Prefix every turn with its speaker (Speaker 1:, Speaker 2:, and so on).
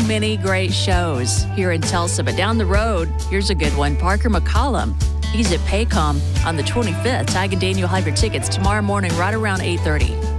Speaker 1: many great shows here in Tulsa. But down the road, here's a good one. Parker McCollum. He's at Paycom on the 25th. Tig and Daniel have your tickets tomorrow morning right around 8:30.